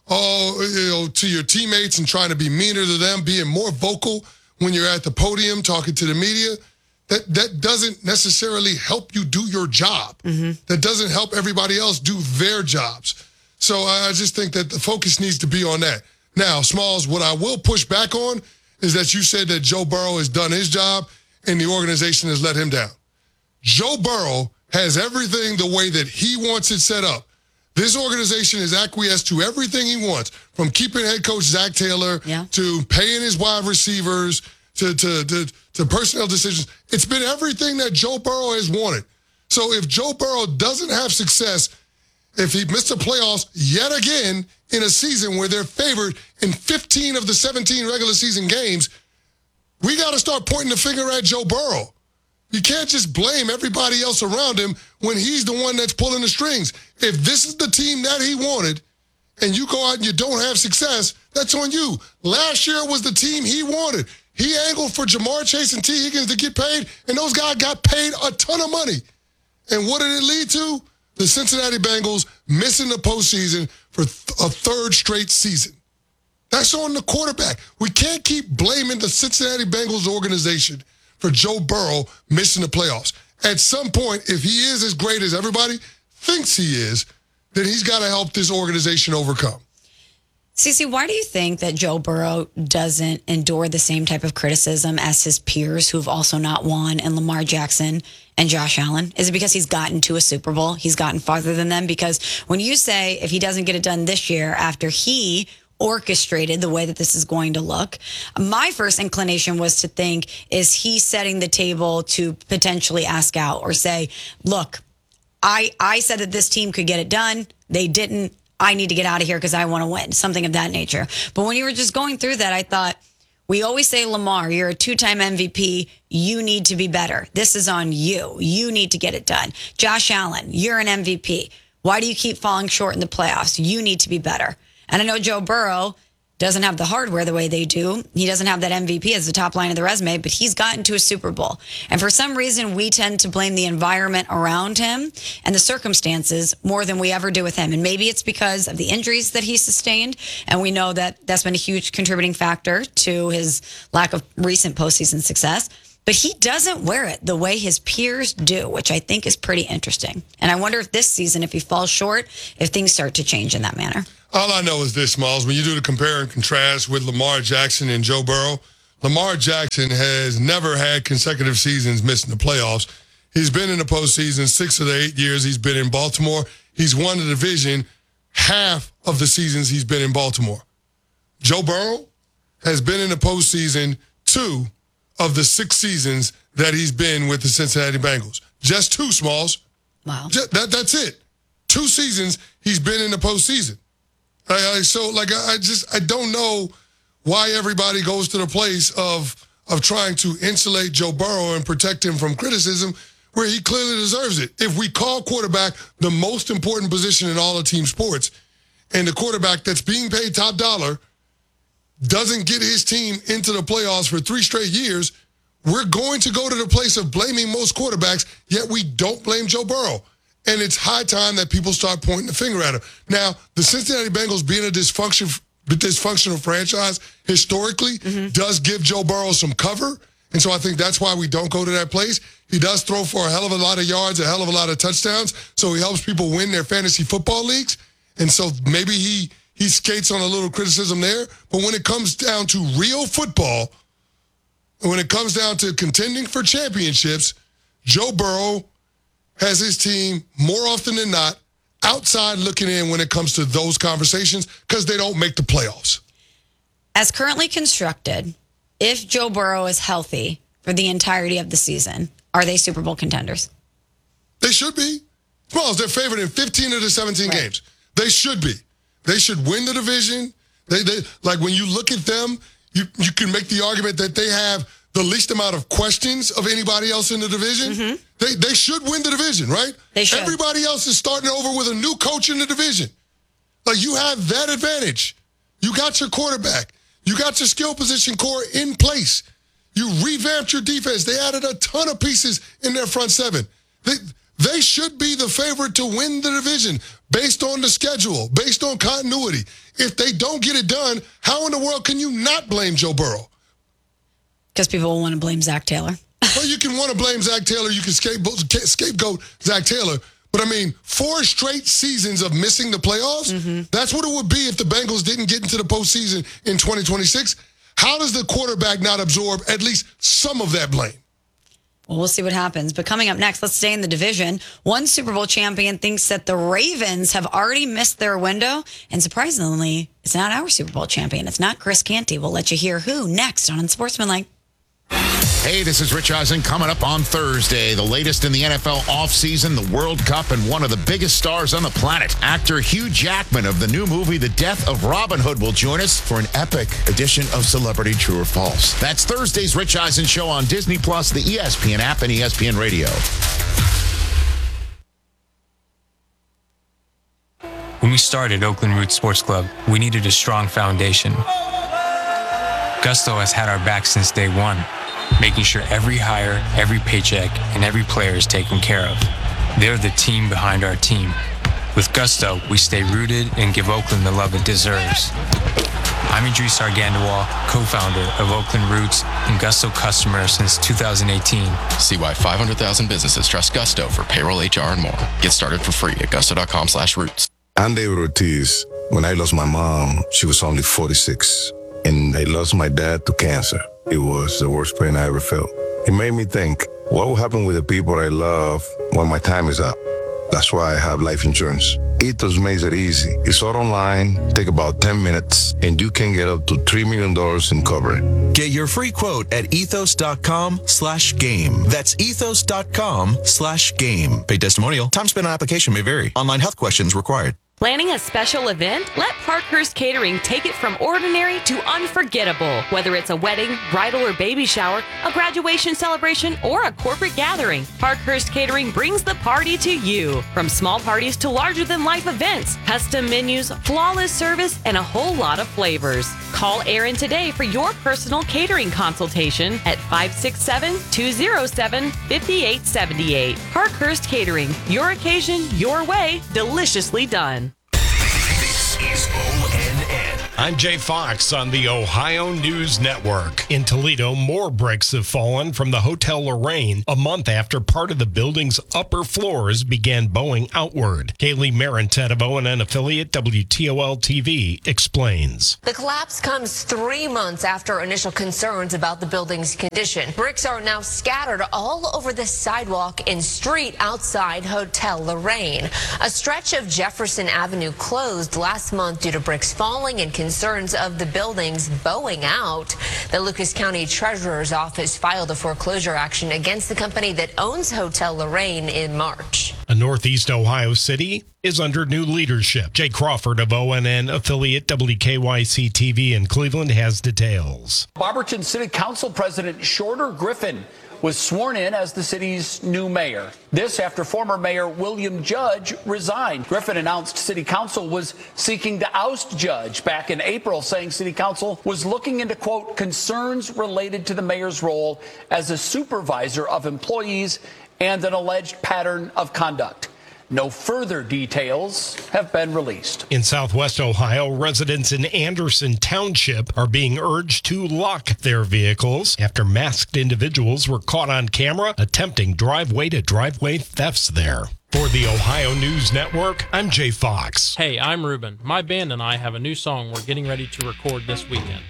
Oh, you know, to your teammates and trying to be meaner to them, being more vocal when you're at the podium talking to the media, that, that doesn't necessarily help you do your job. Mm-hmm. That doesn't help everybody else do their jobs. So I just think that the focus needs to be on that. Now, Smalls, what I will push back on is that you said that Joe Burrow has done his job and the organization has let him down. Joe Burrow has everything the way that he wants it set up. This organization has acquiesced to everything he wants, from keeping head coach Zach Taylor yeah. to paying his wide receivers to, to, to, to personnel decisions. It's been everything that Joe Burrow has wanted. So if Joe Burrow doesn't have success, if he missed the playoffs yet again in a season where they're favored in fifteen of the seventeen regular season games, we got to start pointing the finger at Joe Burrow. You can't just blame everybody else around him when he's the one that's pulling the strings. If this is the team that he wanted and you go out and you don't have success, that's on you. Last year was the team he wanted. He angled for Jamar Chase and T. Higgins to get paid, and those guys got paid a ton of money. And what did it lead to? The Cincinnati Bengals missing the postseason for th- a third straight season. That's on the quarterback. We can't keep blaming the Cincinnati Bengals organization for Joe Burrow missing the playoffs. At some point, if he is as great as everybody thinks he is, then he's got to help this organization overcome. Cece, why do you think that Joe Burrow doesn't endure the same type of criticism as his peers who've also not won, and Lamar Jackson and Josh Allen? Is it because he's gotten to a Super Bowl? He's gotten farther than them? Because when you say if he doesn't get it done this year after he orchestrated the way that this is going to look, my first inclination was to think, is he setting the table to potentially ask out or say, look, I, I said that this team could get it done. They didn't. I need to get out of here because I want to win, something of that nature. But when you were just going through that, I thought, We always say, Lamar, you're a two-time M V P. You need to be better. This is on you. You need to get it done. Josh Allen, you're an M V P. Why do you keep falling short in the playoffs? You need to be better. And I know Joe Burrow doesn't have the hardware the way they do. He doesn't have that M V P as the top line of the resume, but he's gotten to a Super Bowl. And for some reason, we tend to blame the environment around him and the circumstances more than we ever do with him. And maybe it's because of the injuries that he sustained. And we know that that's been a huge contributing factor to his lack of recent postseason success. But he doesn't wear it the way his peers do, which I think is pretty interesting. And I wonder if this season, if he falls short, if things start to change in that manner. All I know is this, Smalls. When you do the compare and contrast with Lamar Jackson and Joe Burrow, Lamar Jackson has never had consecutive seasons missing the playoffs. He's been in the postseason six of the eight years he's been in Baltimore. He's won the division half of the seasons he's been in Baltimore. Joe Burrow has been in the postseason two of the six seasons that he's been with the Cincinnati Bengals. Just two, Smalls. Wow. Just, that, that's it. Two seasons he's been in the postseason. I, I, so, like, I, I just, I don't know why everybody goes to the place of of trying to insulate Joe Burrow and protect him from criticism where he clearly deserves it. If we call quarterback the most important position in all of team sports, and the quarterback that's being paid top dollar doesn't get his team into the playoffs for three straight years, we're going to go to the place of blaming most quarterbacks, yet we don't blame Joe Burrow. And it's high time that people start pointing the finger at him. Now, the Cincinnati Bengals being a dysfunction, dysfunctional franchise historically mm-hmm. does give Joe Burrow some cover. And so I think that's why we don't go to that place. He does throw for a hell of a lot of yards, a hell of a lot of touchdowns. So he helps people win their fantasy football leagues. And so maybe he, he skates on a little criticism there. But when it comes down to real football, and when it comes down to contending for championships, Joe Burrow has his team more often than not outside looking in when it comes to those conversations because they don't make the playoffs. As currently constructed, if Joe Burrow is healthy for the entirety of the season, are they Super Bowl contenders? They should be. Smalls, they're favored in fifteen of the seventeen right. games. They should be. They should win the division. They, they like when you look at them, you, you can make the argument that they have the least amount of questions of anybody else in the division. Mm-hmm. They they should win the division, right? They should. Everybody else is starting over with a new coach in the division. Like, you have that advantage. You got your quarterback. You got your skill position core in place. You revamped your defense. They added a ton of pieces in their front seven. They, they should be the favorite to win the division based on the schedule, based on continuity. If they don't get it done, how in the world can you not blame Joe Burrow? Because people will want to blame Zach Taylor. Well, you can want to blame Zach Taylor. You can scapegoat, scapegoat Zach Taylor. But, I mean, four straight seasons of missing the playoffs, mm-hmm. that's what it would be if the Bengals didn't get into the postseason in twenty twenty-six. How does the quarterback not absorb at least some of that blame? Well, we'll see what happens. But coming up next, let's stay in the division. One Super Bowl champion thinks that the Ravens have already missed their window. And surprisingly, it's not our Super Bowl champion. It's not Chris Canty. We'll let you hear who next on Unsportsmanlike. Hey, this is Rich Eisen. Coming up on Thursday, the latest in the N F L offseason, the World Cup, and one of the biggest stars on the planet. Actor Hugh Jackman of the new movie The Death of Robin Hood will join us for an epic edition of Celebrity True or False. That's Thursday's Rich Eisen Show on Disney Plus, the E S P N app, and E S P N Radio. When we started Oakland Roots Sports Club, we needed a strong foundation. Gusto has had our back since day one, making sure every hire, every paycheck, and every player is taken care of. They're the team behind our team. With Gusto, we stay rooted and give Oakland the love it deserves. I'm Idris Argandawal, co-founder of Oakland Roots and Gusto customer since two thousand eighteen. See why five hundred thousand businesses trust Gusto for payroll, H R, and more. Get started for free at gusto.com slash roots. I'm David Ortiz. When I lost my mom, she was only forty-six. And I lost my dad to cancer. It was the worst pain I ever felt. It made me think, what will happen with the people I love when my time is up? That's why I have life insurance. Ethos makes it easy. It's all online, take about ten minutes, and you can get up to three million dollars in coverage. Get your free quote at ethos.com slash game. That's ethos.com slash game. Paid testimonial. Time spent on application may vary. Online health questions required. Planning a special event? Let Parkhurst Catering take it from ordinary to unforgettable. Whether it's a wedding, bridal or baby shower, a graduation celebration, or a corporate gathering, Parkhurst Catering brings the party to you. From small parties to larger-than-life events, custom menus, flawless service, and a whole lot of flavors. Call Aaron today for your personal catering consultation at five six seven, two oh seven, five eight seven eight. Parkhurst Catering, your occasion, your way, deliciously done. This is O N N. I'm Jay Fox on the Ohio News Network. In Toledo, more bricks have fallen from the Hotel Lorraine a month after part of the building's upper floors began bowing outward. Kaylee Marentet of O N N affiliate W T O L T V explains. The collapse comes three months after initial concerns about the building's condition. Bricks are now scattered all over the sidewalk and street outside Hotel Lorraine. A stretch of Jefferson Avenue closed last month due to bricks falling and concerns of the buildings bowing out. The Lucas County Treasurer's Office filed a foreclosure action against the company that owns Hotel Lorraine in March. A Northeast Ohio city is under new leadership. Jay Crawford of O N N affiliate W K Y C T V in Cleveland has details. Barberton City Council President Shorter Griffin was sworn in as the city's new mayor. This after former Mayor William Judge resigned. Griffin announced City Council was seeking to oust Judge back in April, saying City Council was looking into, quote, concerns related to the mayor's role as a supervisor of employees and an alleged pattern of conduct. No further details have been released. In Southwest Ohio, residents in Anderson Township are being urged to lock their vehicles after masked individuals were caught on camera attempting driveway-to-driveway thefts there. For the Ohio News Network, I'm Jay Fox. Hey, I'm Ruben. My band and I have a new song we're getting ready to record this weekend.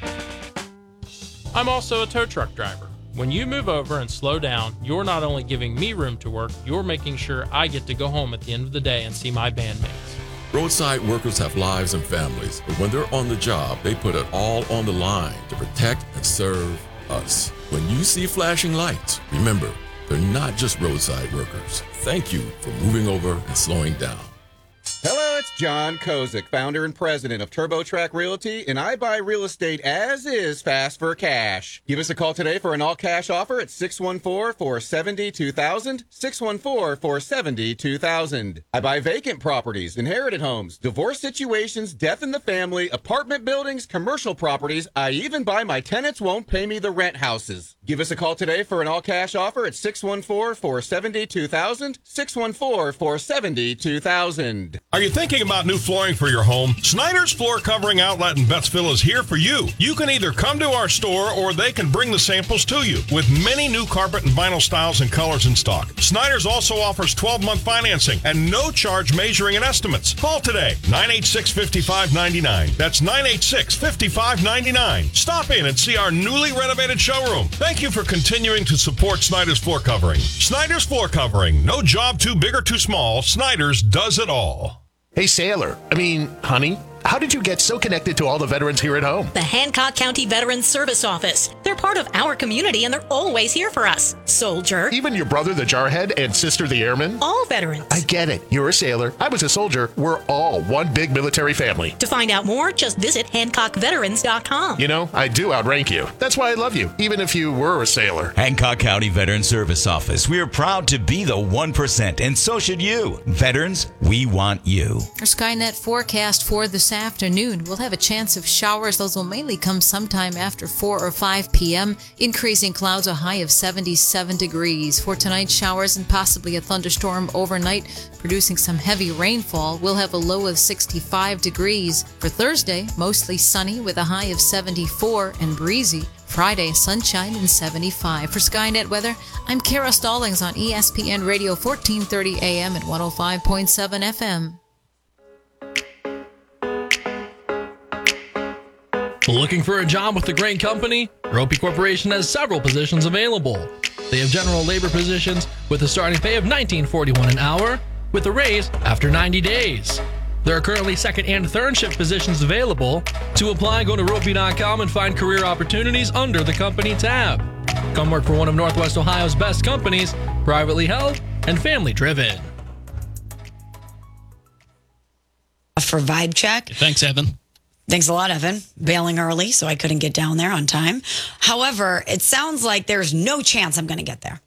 I'm also a tow truck driver. When you move over and slow down, you're not only giving me room to work, you're making sure I get to go home at the end of the day and see my bandmates. Roadside workers have lives and families, but when they're on the job, they put it all on the line to protect and serve us. When you see flashing lights, remember, they're not just roadside workers. Thank you for moving over and slowing down. Hello, it's John Kozik, founder and president of TurboTrack Realty, and I buy real estate as is fast for cash. Give us a call today for an all-cash offer at six one four, four seven zero, two thousand, six one four, four seven zero, two thousand. I buy vacant properties, inherited homes, divorce situations, death in the family, apartment buildings, commercial properties. I even buy my tenants won't pay me the rent houses. Give us a call today for an all-cash offer at six one four, four seven zero, two thousand, six one four, four seven zero, two thousand. Are you thinking about new flooring for your home? Snyder's Floor Covering Outlet in Bettsville is here for you. You can either come to our store or they can bring the samples to you with many new carpet and vinyl styles and colors in stock. Snyder's also offers twelve-month financing and no charge measuring and estimates. Call today, nine eight six, five five nine nine. That's nine eight six, five five nine nine. Stop in and see our newly renovated showroom. Thank you for continuing to support Snyder's Floor Covering. Snyder's Floor Covering. No job too big or too small. Snyder's does it all. Hey, Sailor. I mean, honey, how did you get so connected to all the veterans here at home? The Hancock County Veterans Service Office. They're part of our community and they're always here for us. Soldier. Even your brother, the Jarhead, and sister, the Airman? All veterans. I get it. You're a sailor. I was a soldier. We're all one big military family. To find out more, just visit hancock veterans dot com. You know, I do outrank you. That's why I love you, even if you were a sailor. Hancock County Veterans Service Office. We are proud to be the one percent, and so should you. Veterans, we want you. Our Skynet forecast for this afternoon. We'll have a chance of showers. Those will mainly come sometime after four or five p.m. Increasing clouds, a high of seventy-seven degrees. For tonight, showers and possibly a thunderstorm overnight, producing some heavy rainfall. We'll have a low of sixty-five degrees. For Thursday, mostly sunny with a high of seventy-four and breezy. Friday, sunshine and seventy-five. For Skynet Weather, I'm Kara Stallings on E S P N Radio fourteen thirty A M and one oh five point seven F M. Looking for a job with a great company? Ropey Corporation has several positions available. They have general labor positions with a starting pay of nineteen forty-one an hour with a raise after ninety days. There are currently second and third shift positions available. To apply, go to ropey dot com and find career opportunities under the company tab. Come work for one of Northwest Ohio's best companies, privately held and family driven. for Vibe Check. Thanks, Evan. Thanks a lot, Evan. Bailing early, so I couldn't get down there on time. However, it sounds like there's no chance I'm going to get there.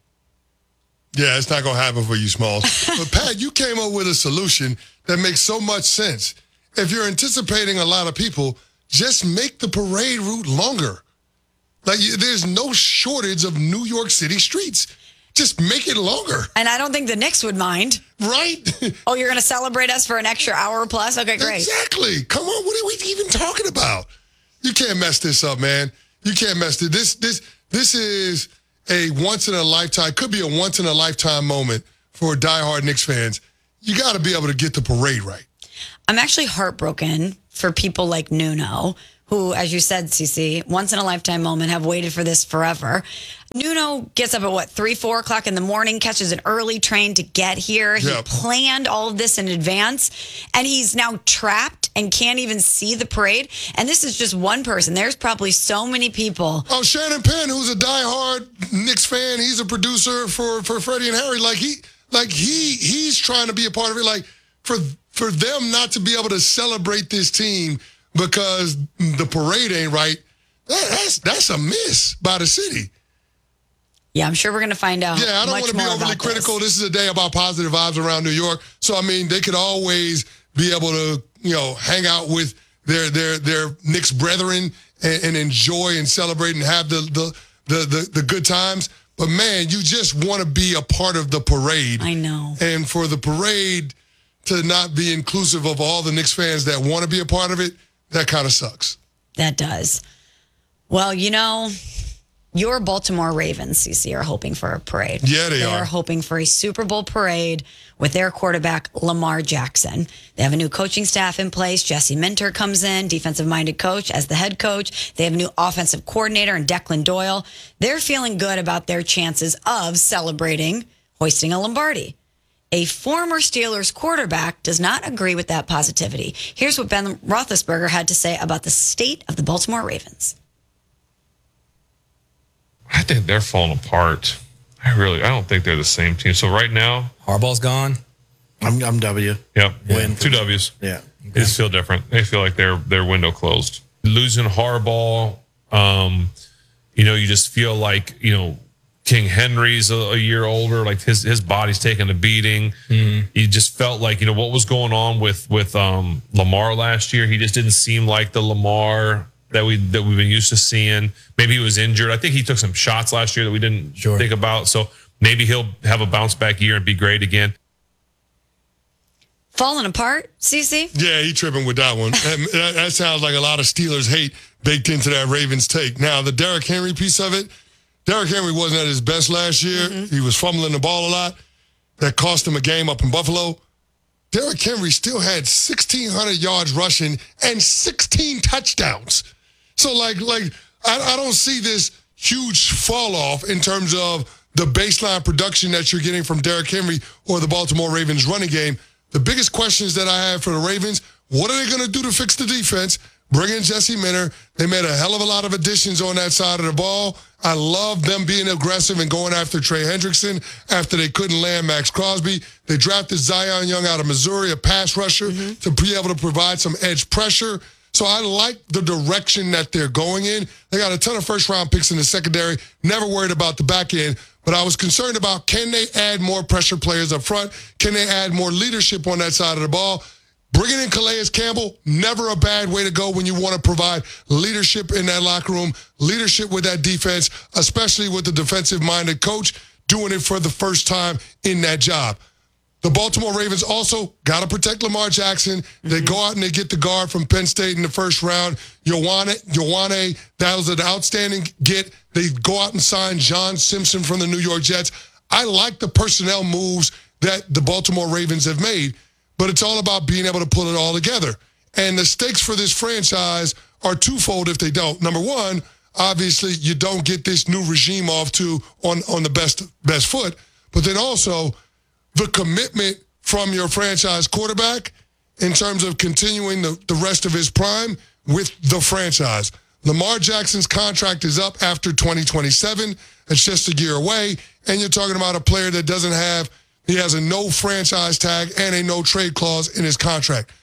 Yeah, it's not going to happen for you, Smalls. But, Pat, you came up with a solution that makes so much sense. If you're anticipating a lot of people, just make the parade route longer. Like, there's no shortage of New York City streets. Just make it longer. And I don't think the Knicks would mind. Right? Oh, you're going to celebrate us for an extra hour plus? Okay, great. Exactly. Come on, what are we even talking about? You can't mess this up, man. You can't mess it. This this this is a once in a lifetime, could be a once in a lifetime moment for diehard Knicks fans. You got to be able to get the parade right. I'm actually heartbroken for people like Nuno, who, as you said, Cece, once in a lifetime moment, have waited for this forever. Nuno gets up at what, three, four o'clock in the morning, catches an early train to get here. He Yep. planned all of this in advance, and he's now trapped and can't even see the parade. And this is just one person. There's probably so many people. Oh, Shannon Penn, who's a diehard Knicks fan, he's a producer for, for Freddie and Harry. Like he, like he, he's trying to be a part of it. Like for for them not to be able to celebrate this team because the parade ain't right. That, that's that's a miss by the city. Yeah, I'm sure we're going to find out. Yeah, I don't much want to be more overly about critical. This. This is a day about positive vibes around New York. So, I mean, they could always be able to, you know, hang out with their their their Knicks brethren and, and enjoy and celebrate and have the the, the the the good times. But, man, you just want to be a part of the parade. I know. And for the parade to not be inclusive of all the Knicks fans that want to be a part of it, that kind of sucks. That does. Well, you know, your Baltimore Ravens, Cece, are hoping for a parade. Yeah, they, they are. are hoping for a Super Bowl parade with their quarterback, Lamar Jackson. They have a new coaching staff in place. Jesse Minter comes in, defensive-minded coach, as the head coach. They have a new offensive coordinator in Declan Doyle. They're feeling good about their chances of celebrating hoisting a Lombardi. A former Steelers quarterback does not agree with that positivity. Here's what Ben Roethlisberger had to say about the state of the Baltimore Ravens. I think they're falling apart. I really, I don't think they're the same team. So right now, Harbaugh's gone. I'm, I'm W. Yep, Yeah. win two W's. Yeah. They just feel different. They feel like their their window closed. Losing Harbaugh, um, you know, you just feel like you know King Henry's a, a year older. Like his his body's taking a beating. Mm. You just felt like you know what was going on with with um, Lamar last year. He just didn't seem like the Lamar that we that we've been used to seeing. Maybe he was injured. I think he took some shots last year that we didn't Sure. think about. So maybe he'll have a bounce back year and be great again. Falling apart, Cece? Yeah, he tripping with that one. that, that sounds like a lot of Steelers hate baked into that Ravens take. Now, the Derrick Henry piece of it, Derrick Henry wasn't at his best last year. Mm-hmm. He was fumbling the ball a lot. That cost him a game up in Buffalo. Derrick Henry still had sixteen hundred yards rushing and sixteen touchdowns. So, like, like I, I don't see this huge fall off in terms of the baseline production that you're getting from Derrick Henry or the Baltimore Ravens running game. The biggest questions that I have for the Ravens, what are they going to do to fix the defense? Bring in Jesse Minter. They made a hell of a lot of additions on that side of the ball. I love them being aggressive and going after Trey Hendrickson after they couldn't land Max Crosby. They drafted Zion Young out of Missouri, a pass rusher, mm-hmm. to be able to provide some edge pressure. So I like the direction that they're going in. They got a ton of first-round picks in the secondary. Never worried about the back end. But I was concerned about, can they add more pressure players up front? Can they add more leadership on that side of the ball? Bringing in Calais Campbell, never a bad way to go when you want to provide leadership in that locker room, leadership with that defense, especially with the defensive-minded coach doing it for the first time in that job. The Baltimore Ravens also got to protect Lamar Jackson. Mm-hmm. They go out and they get the guard from Penn State in the first round. Yowane, Yowane, that was an outstanding get. They go out and sign John Simpson from the New York Jets. I like the personnel moves that the Baltimore Ravens have made, but it's all about being able to pull it all together. And the stakes for this franchise are twofold if they don't. Number one, obviously, you don't get this new regime off to on, on the best best foot, but then also the commitment from your franchise quarterback in terms of continuing the, the rest of his prime with the franchise. Lamar Jackson's contract is up after twenty twenty-seven. It's just a year away. And you're talking about a player that doesn't have, he has a no franchise tag and a no trade clause in his contract.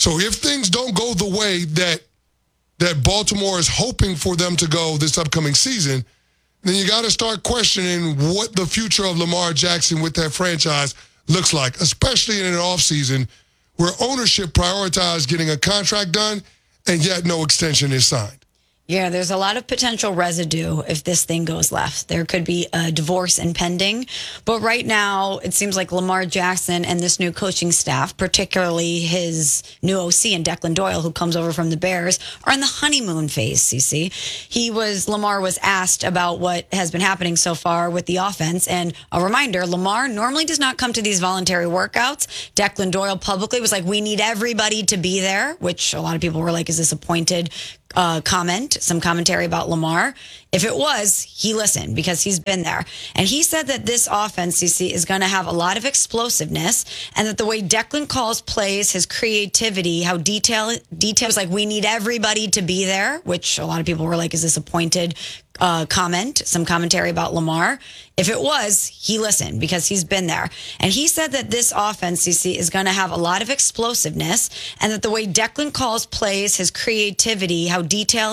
So if things don't go the way that that Baltimore is hoping for them to go this upcoming season, then you got to start questioning what the future of Lamar Jackson with that franchise looks like, especially in an offseason where ownership prioritized getting a contract done and yet no extension is signed. Yeah, there's a lot of potential residue if this thing goes left. There could be a divorce impending. But right now, it seems like Lamar Jackson and this new coaching staff, particularly his new O C and Declan Doyle, who comes over from the Bears, are in the honeymoon phase, Cece. He was, Lamar was asked about what has been happening so far with the offense. And a reminder, Lamar normally does not come to these voluntary workouts. Declan Doyle publicly was like, we need everybody to be there, which a lot of people were like, is this a pointed Uh, comment, some commentary about Lamar. If it was, he listened because he's been there. And he said that this offense, C C, is going to have a lot of explosiveness and that the way Declan calls plays, his creativity, how detail, details, like we need everybody to be there, which a lot of people were like, is this a pointed uh, comment, some commentary about Lamar? If it was, he listened because he's been there. And he said that this offense, C C, is going to have a lot of explosiveness and that the way Declan calls plays, his creativity, how detail